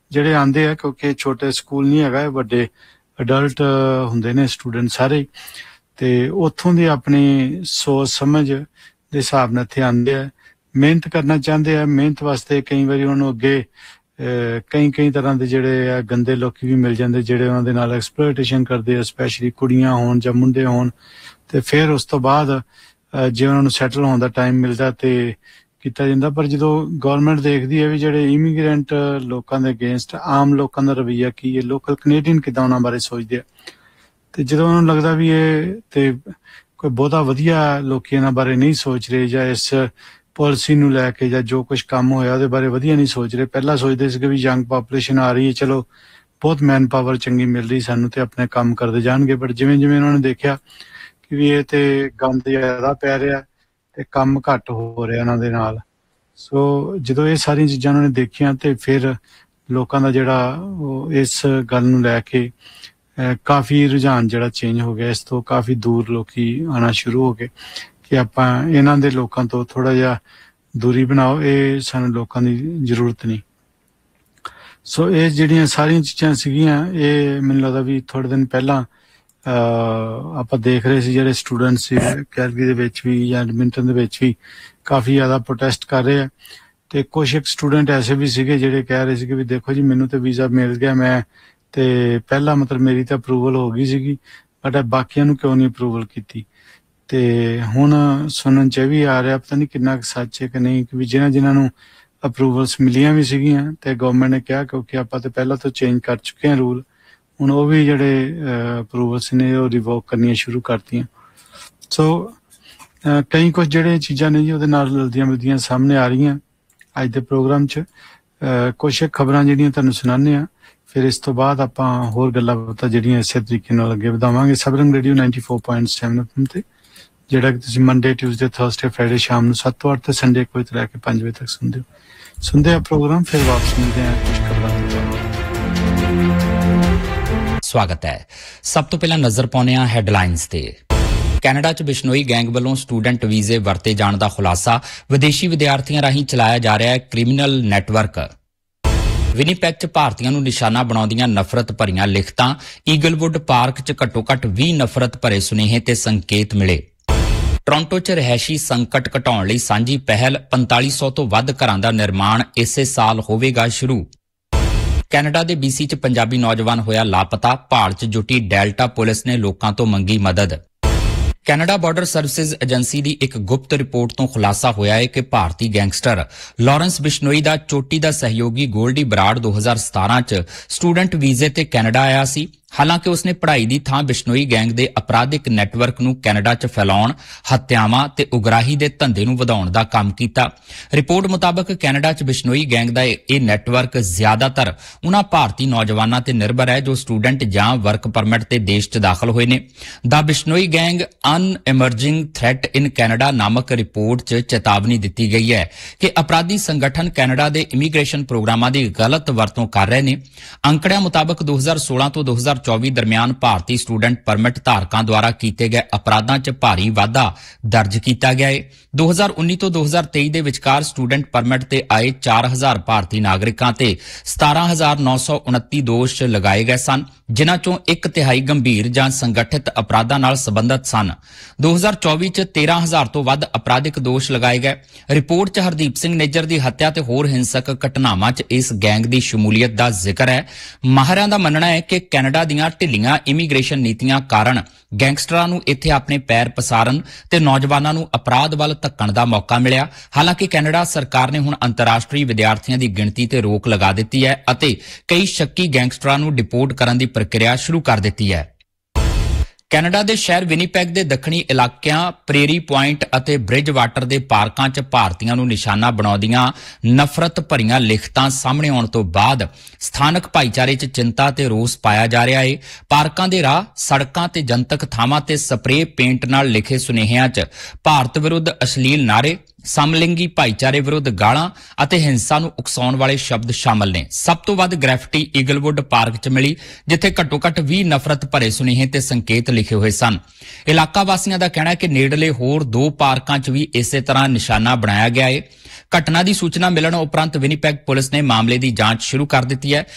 ਜਿਹੜੇ ਆਉਂਦੇ ਆ, ਕਿਉਂਕਿ ਛੋਟੇ ਸਕੂਲ ਨਹੀਂ ਹੈਗਾ, ਵੱਡੇ ਅਡਲਟ ਹੁੰਦੇ ਨੇ ਸਟੂਡੈਂਟ ਸਾਰੇ, ਤੇ ਉੱਥੋਂ ਦੀ ਆਪਣੀ ਸੋਚ ਸਮਝ ਦੇ ਹਿਸਾਬ ਨਾਲ ਇੱਥੇ ਆਉਂਦੇ ਆ, ਮਿਹਨਤ ਕਰਨਾ ਚਾਹੁੰਦੇ ਆ। ਮਿਹਨਤ ਵਾਸਤੇ ਕਈ ਵਾਰੀ ਉਹਨੂੰ ਅੱਗੇ ਕਈ ਤਰ੍ਹਾਂ ਦੇ ਜਿਹੜੇ ਆ ਗੰਦੇ ਲੋਕੀ ਵੀ ਮਿਲ ਜਾਂਦੇ, ਜਿਹੜੇ ਉਹਨਾਂ ਦੇ ਨਾਲ ਐਕਸਪਲੋਇਟੇਸ਼ਨ ਕਰਦੇ ਆ, ਸਪੈਸ਼ਲੀ ਕੁੜੀਆਂ ਹੋਣ ਜਾਂ ਮੁੰਡੇ ਹੋਣ। ਤੇ ਫਿਰ ਉਸ ਤੋਂ ਬਾਅਦ ਜੇ ਉਹਨਾਂ ਨੂੰ ਸੈਟਲ ਹੋਣ ਦਾ ਟਾਈਮ ਮਿਲਦਾ ਤੇ ਕੀਤਾ ਜਾਂਦਾ। ਪਰ ਜਦੋਂ ਗੌਰਮੈਂਟ ਦੇਖਦੀ ਹੈ ਵੀ ਜਿਹੜੇ ਇਮੀਗ੍ਰੈਂਟ ਲੋਕਾਂ ਦੇ ਅਗੇਂਸਟ ਆਮ ਲੋਕਾਂ ਦਾ ਰਵੱਈਆ ਕੀ ਹੈ, ਲੋਕਲ ਕੈਨੇਡੀਅਨ ਕਿੱਦਾਂ ਉਹਨਾਂ ਬਾਰੇ ਸੋਚਦੇ ਆ, ਤੇ ਜਦੋਂ ਉਹਨਾਂ ਨੂੰ ਲੱਗਦਾ ਵੀ ਇਹ ਤੇ ਕੋਈ ਬਹੁਤਾ ਵਧੀਆ ਲੋਕੀ ਇਹਨਾਂ ਬਾਰੇ ਨਹੀਂ ਸੋਚ ਰਹੇ, ਜਾਂ ਇਸ ਪਾਲਿਸੀ ਨੂੰ ਲੈ ਕੇ ਜਾਂ ਜੋ ਕੁਝ ਕੰਮ ਹੋਇਆ ਉਹਦੇ ਬਾਰੇ ਵਧੀਆ ਨਹੀਂ ਸੋਚ ਰਹੇ। ਪਹਿਲਾਂ ਸੋਚਦੇ ਸੀ ਕਿ ਵੀ ਯੰਗ ਪਾਪੂਲੇਸ਼ਨ ਆ ਰਹੀ ਹੈ, ਚਲੋ ਬਹੁਤ ਮੈਨ ਪਾਵਰ ਚੰਗੀ ਮਿਲ ਰਹੀ ਸਾਨੂੰ ਤੇ ਆਪਣੇ ਕੰਮ ਕਰਦੇ ਜਾਣਗੇ। ਬਟ ਜਿਵੇਂ ਜਿਵੇਂ ਉਹਨਾਂ ਨੇ ਦੇਖਿਆ ਕਿ ਵੀ ਇਹ ਤੇ ਗੰਦ ਜ਼ਿਆਦਾ ਪੈ ਰਿਹਾ ਤੇ ਕੰਮ ਘੱਟ ਹੋ ਰਿਹਾ ਇਹਨਾਂ ਦੇ ਨਾਲ, ਸੋ ਜਦੋਂ ਇਹ ਸਾਰੀਆਂ ਚੀਜ਼ਾਂ ਉਹਨਾਂ ਨੇ ਦੇਖੀਆਂ ਤੇ ਫਿਰ ਲੋਕਾਂ ਦਾ ਜਿਹੜਾ ਉਹ ਇਸ ਗੱਲ ਨੂੰ ਲੈ ਕੇ ਕਾਫੀ ਰੁਝਾਨ ਜਿਹੜਾ ਚੇਂਜ ਹੋ ਗਿਆ। ਇਸ ਤੋਂ ਕਾਫੀ ਦੂਰ ਲੋਕੀ ਆਉਣਾ ਸ਼ੁਰੂ ਹੋ ਗਏ ਕਿ ਆਪਾਂ ਇਹਨਾਂ ਦੇ ਲੋਕਾਂ ਤੋਂ ਥੋੜਾ ਜਿਹਾ ਦੂਰੀ ਬਣਾਓ, ਇਹ ਸਾਨੂੰ ਲੋਕਾਂ ਦੀ ਜ਼ਰੂਰਤ ਨਹੀਂ। ਸੋ ਇਹ ਜਿਹੜੀਆਂ ਸਾਰੀਆਂ ਚੀਜ਼ਾਂ ਸੀਗੀਆਂ, ਇਹ ਮੈਨੂੰ ਲੱਗਦਾ ਵੀ ਥੋੜੇ ਦਿਨ ਪਹਿਲਾਂ ਆਪਾਂ ਦੇਖ ਰਹੇ ਸੀ ਜਿਹੜੇ ਸਟੂਡੈਂਟ ਸੀ ਕੈਲਗਰੀ ਦੇ ਵਿੱਚ ਵੀ ਜਾਂ ਐਡਮਿੰਟਨ ਦੇ ਵਿੱਚ ਵੀ ਕਾਫੀ ਜ਼ਿਆਦਾ ਪ੍ਰੋਟੈਸਟ ਕਰ ਰਹੇ ਆ। ਤੇ ਕੁਛ ਇੱਕ ਸਟੂਡੈਂਟ ਐਸੇ ਵੀ ਸੀਗੇ ਜਿਹੜੇ ਕਹਿ ਰਹੇ ਸੀਗੇ ਵੀ ਦੇਖੋ ਜੀ ਮੈਨੂੰ ਤੇ ਵੀਜ਼ਾ ਮਿਲ ਗਿਆ, ਮੈਂ ਤੇ ਪਹਿਲਾਂ ਮਤਲਬ ਮੇਰੀ ਤਾਂ ਅਪਰੂਵਲ ਹੋ ਗਈ ਸੀਗੀ, ਬਟ ਬਾਕੀਆਂ ਨੂੰ ਕਿਉਂ ਨਹੀਂ ਅਪਰੂਵਲ ਕੀਤੀ। ਤੇ ਹੁਣ ਸੁਣਨ ਚ ਵੀ ਆ ਰਿਹਾ, ਪਤਾ ਨਹੀਂ ਕਿੰਨਾ ਕੁ ਸੱਚ ਹੈ ਕਿ ਨਹੀਂ, ਕਿ ਵੀ ਜਿਨ੍ਹਾਂ ਨੂੰ ਅਪਰੂਵਲਸ ਮਿਲੀਆਂ ਵੀ ਸੀਗੀਆਂ ਤੇ ਗਵਰਨਮੈਂਟ ਨੇ ਕਿਹਾ ਕਿਉਂਕਿ ਆਪਾਂ ਤੇ ਪਹਿਲਾਂ ਤੋਂ ਚੇਂਜ ਕਰ ਚੁੱਕੇ ਹਾਂ ਰੂਲ, ਹੁਣ ਉਹ ਵੀ ਜਿਹੜੇ ਅਪਰੂਵਲਸ ਨੇ ਉਹ ਰਿਵੋਕ ਕਰਨੀਆਂ ਸ਼ੁਰੂ ਕਰਤੀਆਂ। ਸੋ ਕਈ ਕੁਝ ਜਿਹੜੇ ਚੀਜ਼ਾਂ ਨੇ ਜੀ ਉਹਦੇ ਨਾਲ ਮਿਲਦੀਆਂ ਮਿਲਦੀਆਂ ਸਾਹਮਣੇ ਆ ਰਹੀਆਂ ਅੱਜ ਦੇ ਪ੍ਰੋਗਰਾਮ 'ਚ। ਕੁਛ ਖਬਰਾਂ ਜਿਹੜੀਆਂ ਤੁਹਾਨੂੰ ਸੁਣਾਉਂਦੇ ਹਾਂ, ਫਿਰ ਇਸ ਤੋਂ ਬਾਅਦ ਆਪਾਂ ਹੋਰ ਗੱਲਾਂ ਬਾਤਾਂ ਜਿਹੜੀਆਂ ਇਸੇ ਤਰੀਕੇ ਨਾਲ ਅੱਗੇ ਵਧਾਵਾਂਗੇ। ਸਬਰੰਗ ਰੇਡੀਓ 94.7 FM ਤੇ, ਜਿਹੜਾ ਕਿ ਤੁਸੀਂ ਮੰਡੇ, ਟਿਊਜ਼ਡੇ, ਥਰਸਡੇ, ਫਰਾਈਡੇ ਸ਼ਾਮ ਨੂੰ 7 ਤੋਂ 8 ਤੇ ਸੰਡੇ 1 ਵਜੇ ਤੋਂ ਲੈ ਕੇ 5 ਵਜੇ ਤੱਕ ਸੁਣਦੇ ਆ ਪ੍ਰੋਗਰਾਮ। ਫਿਰ ਵਾਪਸ ਮਿਲਦੇ ਆ ਕੁਝ ਖਬਰਾਂ ਤੋਂ ਬਾਅਦ। ਸਵਾਗਤ ਹੈ। ਸਭ ਤੋਂ ਪਹਿਲਾਂ ਨਜ਼ਰ ਪਾਉਂਦੇ ਹਾਂ ਹੈਡਲਾਈਨਸ ਤੇ। ਕੈਨੇਡਾ 'ਚ ਬਿਸ਼ਨੋਈ ਗੈਂਗ ਵੱਲੋਂ ਸਟੂਡੈਂਟ ਵੀਜ਼ੇ ਵਰਤੇ ਜਾਣ ਦਾ ਖੁਲਾਸਾ, ਵਿਦੇਸ਼ੀ ਵਿਦਿਆਰਥੀਆਂ ਰਾਹੀਂ ਚਲਾਇਆ ਜਾ ਰਿਹਾ ਹੈ ਕ੍ਰਿਮੀਨਲ ਨੈਟਵਰਕ। ਵਿਨੀਪੈਗ 'ਚ ਭਾਰਤੀਆਂ ਨੂੰ ਨਿਸ਼ਾਨਾ ਬਣਾਉਂਦੀਆਂ ਨਫ਼ਰਤ ਭਰੀਆਂ ਲਿਖਤਾਂ, ਈਗਲਵੁੱਡ ਪਾਰਕ 'ਚ ਘੱਟੋ-ਘੱਟ 20 ਨਫ਼ਰਤ ਭਰੇ ਸੁਨੇਹੇ ਤੇ ਸੰਕੇਤ ਮਿਲੇ। ਟੋਰਾਂਟੋ 'ਚ ਰਿਹਾਇਸ਼ੀ ਸੰਕਟ ਘਟਾਉਣ ਲਈ ਸਾਂਝੀ ਪਹਿਲ, 4500 ਤੋਂ ਵੱਧ ਘਰਾਂ ਦਾ ਨਿਰਮਾਣ ਇਸੇ ਸਾਲ ਹੋਵੇਗਾ ਸ਼ੁਰੂ। ਕੈਨੇਡਾ ਦੇ BC 'ਚ ਪੰਜਾਬੀ ਨੌਜਵਾਨ ਹੋਇਆ ਲਾਪਤਾ, ਭਾਲ 'ਚ ਜੁਟੀ ਡੈਲਟਾ ਪੁਲਿਸ ਨੇ ਲੋਕਾਂ ਤੋਂ ਮੰਗੀ ਮਦਦ। ਕੈਨੇਡਾ ਬਾਰਡਰ ਸਰਵਿਸਿਜ਼ ਏਜੰਸੀ ਦੀ ਇੱਕ ਗੁਪਤ ਰਿਪੋਰਟ ਤੋਂ ਖੁਲਾਸਾ ਹੋਇਆ ਹੈ ਕਿ ਭਾਰਤੀ ਗੈਂਗਸਟਰ ਲਾਰੈਂਸ ਬਿਸ਼ਨੋਈ ਦਾ ਚੋਟੀ ਦਾ ਸਹਿਯੋਗੀ ਗੋਲਡੀ ਬਰਾੜ 2017 'ਚ ਸਟੂਡੈਂਟ ਵੀਜ਼ੇ ਤੇ ਕੈਨੇਡਾ ਆਇਆ ਸੀ। ਹਾਲਾਂਕਿ ਉਸਨੇ ਪੜ੍ਹਾਈ ਦੀ ਥਾਂ ਬਿਸ਼ਨੋਈ ਗੈਂਗ ਦੇ ਅਪਰਾਧਿਕ ਨੈਟਵਰਕ ਨੂੰ ਕੈਨੇਡਾ 'ਚ ਫੈਲਾਉਣ, ਹੱਤਿਆਵਾਂ ਤੇ ਉਗਰਾਹੀ ਦੇ ਧੰਦੇ ਨੂੰ ਵਧਾਉਣ ਦਾ ਕੰਮ ਕੀਤਾ। ਰਿਪੋਰਟ ਮੁਤਾਬਕ ਕੈਨੇਡਾ 'ਚ ਬਿਸ਼ਨੋਈ ਗੈਂਗ ਦਾ ਇਹ ਨੈਟਵਰਕ ਜ਼ਿਆਦਾਤਰ ਉਹਨਾਂ ਭਾਰਤੀ ਨੌਜਵਾਨਾਂ ਤੇ ਨਿਰਭਰ ਹੈ ਜੋ ਸਟੂਡੈਂਟ ਜਾਂ ਵਰਕ ਪਰਮਿਟ ਤੇ ਦੇਸ਼ 'ਚ ਦਾਖਲ ਹੋਏ ਨੇ। ਦਾ Bishnoi gang an emerging threat in Canada ਨਾਮਕ ਰਿਪੋਰਟ 'ਚ ਚੇਤਾਵਨੀ ਦਿੱਤੀ ਗਈ ਹੈ ਕਿ ਅਪਰਾਧੀ ਸੰਗਠਨ ਕੈਨੇਡਾ ਦੇ ਇਮੀਗ੍ਰੇਸ਼ਨ ਪ੍ਰੋਗਰਾਮਾਂ ਦੀ ਗਲਤ ਵਰਤੋਂ ਕਰ ਰਹੇ ਨੇ। ਅੰਕੜਿਆਂ ਮੁਤਾਬਕ 2016 ਤੋਂ 2024 ਦਰਮਿਆਨ ਭਾਰਤੀ ਸਟੂਡੈਂਟ ਪਰਮਿਟ ਧਾਰਕਾਂ ਦੁਆਰਾ ਕੀਤੇ ਗਏ ਅਪਰਾਧਾਂ 'ਚ ਭਾਰੀ ਵਾਧਾ ਦਰਜ ਕੀਤਾ ਗਿਆ ਹੈ। 2019 ਤੋਂ 2023 ਦੇ ਵਿਚਕਾਰ ਸਟੂਡੈਂਟ ਪਰਮਿਟ ਤੇ ਆਏ 4000 ਭਾਰਤੀ ਨਾਗਰਿਕਾਂ ਤੇ 17929 ਦੋਸ਼ ਲਗਾਏ ਗਏ ਸਨ, ਜਿਨ੍ਹਾਂ ਚੋਂ 1/3 ਗੰਭੀਰ ਜਾਂ ਸੰਗਠਿਤ ਅਪਰਾਧਾਂ ਨਾਲ ਸੰਬੰਧਿਤ ਸਨ। 2024 'ਚ 13000 ਤੋਂ ਵੱਧ ਅਪਰਾਧਿਕ ਦੋਸ਼ ਲਗਾਏ ਗਏ। ਰਿਪੋਰਟ 'ਚ ਹਰਦੀਪ ਸਿੰਘ ਨਿੱਜਰ ਦੀ ਹੱਤਿਆ ਤੇ ਹੋਰ ਹਿੰਸਕ ਘਟਨਾਵਾਂ 'ਚ ਇਸ ਗੈਂਗ ਦੀ ਸ਼ਮੂਲੀਅਤ ਦਾ ਜ਼ਿਕਰ ਹੈ। ਮਾਹਰਾਂ ਦਾ ਮੰਨਣਾ ਹੈ ਕਿ ਕੈਨੇਡਾ ਦੀਆਂ ਢਿੱਲੀਆਂ ਇਮੀਗ੍ਰੇਸ਼ਨ ਨੀਤੀਆਂ ਕਾਰਨ ਗੈਂਗਸਟਰਾਂ ਨੂੰ ਇੱਥੇ ਆਪਣੇ ਪੈਰ ਪਸਾਰਨ ਤੇ ਨੌਜਵਾਨਾਂ ਨੂੰ ਅਪਰਾਧ ਵੱਲ ਧੱਕਣ ਦਾ ਮੌਕਾ ਮਿਲਿਆ। ਹਾਲਾਂਕਿ ਕੈਨੇਡਾ ਸਰਕਾਰ ਨੇ ਹੁਣ ਅੰਤਰਰਾਸ਼ਟਰੀ ਵਿਦਿਆਰਥੀਆਂ ਦੀ ਗਿਣਤੀ ਤੇ ਰੋਕ ਲਗਾ ਦਿੱਤੀ ਹੈ ਅਤੇ ਕਈ ਸ਼ੱਕੀ ਗੈਂਗਸਟਰਾਂ ਨੂੰ ਡਿਪੋਰਟ ਕਰਨ ਦੀ ਪ੍ਰਕਿਰਿਆ ਸ਼ੁਰੂ ਕਰ ਦਿੱਤੀ ਹੈ। ਕੈਨੇਡਾ ਦੇ ਸ਼ਹਿਰ ਵਿਨੀਪੈਗ ਦੇ ਦੱਖਣੀ ਇਲਾਕਿਆਂ ਪ੍ਰੇਰੀ ਪੁਆਇੰਟ ਅਤੇ ਬ੍ਰਿਜ ਵਾਟਰ ਦੇ ਪਾਰਕਾਂ 'ਚ ਭਾਰਤੀਆਂ ਨੂੰ ਨਿਸ਼ਾਨਾ ਬਣਾਉਂਦੀਆਂ ਨਫ਼ਰਤ ਭਰੀਆਂ ਲਿਖਤਾਂ ਸਾਹਮਣੇ ਆਉਣ ਤੋਂ ਬਾਅਦ ਸਥਾਨਕ ਭਾਈਚਾਰੇ 'ਚ ਚਿੰਤਾ ਤੇ ਰੋਸ ਪਾਇਆ ਜਾ ਰਿਹਾ ਹੈ। ਪਾਰਕਾਂ ਦੇ ਰਾਹ, ਸੜਕਾਂ ਤੇ ਜਨਤਕ ਥਾਵਾਂ ਤੇ ਸਪਰੇਅ ਪੇਂਟ ਨਾਲ ਲਿਖੇ ਸੁਨੇਹਿਆਂ 'ਚ ਭਾਰਤ ਵਿਰੁੱਧ ਅਸ਼ਲੀਲ ਨਾਅਰੇ, ਸਮਲਿੰਗੀ ਭਾਈਚਾਰੇ ਵਿਰੁੱਧ ਗਾਲਾਂ ਅਤੇ ਹਿੰਸਾ ਨੂੰ ਉਕਸਾਉਣ ਵਾਲੇ ਸ਼ਬਦ ਸ਼ਾਮਲ ਨੇ। ਸਭ ਤੋਂ ਵੱਧ ਗ੍ਰੈਫਿਟੀ ਈਗਲਵੁੱਡ ਪਾਰਕ 'ਚ ਮਿਲੀ, ਜਿੱਥੇ ਘੱਟੋ-ਘੱਟ 20 ਨਫ਼ਰਤ ਭਰੇ ਸੁਨੇਹੇ ਤੇ ਸੰਕੇਤ ਲਿਖੇ ਹੋਏ ਸਨ। ਇਲਾਕਾ ਵਾਸੀਆਂ ਦਾ ਕਹਿਣਾ ਹੈ ਕਿ ਨੇੜਲੇ ਹੋਰ 2 ਪਾਰਕਾਂ 'ਚ ਵੀ ਇਸੇ ਤਰ੍ਹਾਂ ਨਿਸ਼ਾਨਾ ਬਣਾਇਆ ਗਿਆ ਹੈ। ਘਟਨਾ ਦੀ ਸੂਚਨਾ ਮਿਲਣ ਉਪਰੰਤ ਵਿਨੀਪੈਗ ਪੁਲਿਸ ਨੇ ਮਾਮਲੇ ਦੀ ਜਾਂਚ ਸ਼ੁਰੂ ਕਰ ਦਿੱਤੀ ਹੈ।